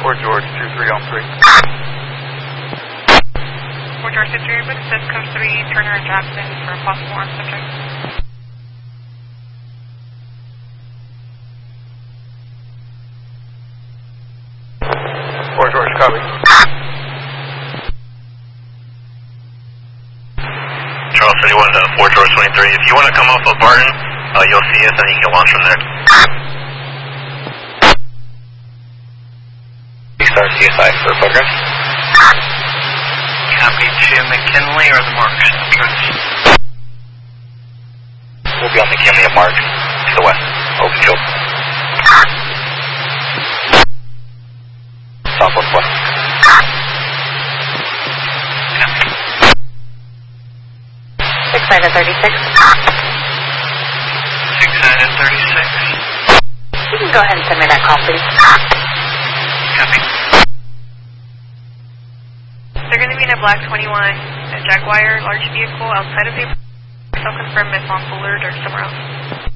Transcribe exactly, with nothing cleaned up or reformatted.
Fort George, two three on three. Fort George, two three, but it says code three, Turner and Jackson for a possible armed subject. Fort George, copy. Charles thirty-one, uh, Fort George twenty-three. If you want to come off of Barton, uh, you'll see us and you can launch from there. Start C S I for photograph. Copy to McKinley or the Mark? We'll be on McKinley at Mark to the west. Open field. Southwest west. Six side of thirty-six. Six side of thirty-six. You can go ahead and send me that call, please. Copy. They're going to be in a black twenty-one, a Jaguar large vehicle outside of the. I'll confirm if on Bullard or somewhere else.